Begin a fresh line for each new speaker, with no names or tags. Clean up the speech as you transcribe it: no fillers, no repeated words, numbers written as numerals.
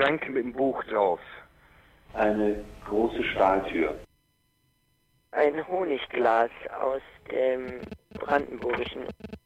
Schränke mit einem Buch drauf.
Eine große Stahltür.
Ein Honigglas aus dem Brandenburgischen.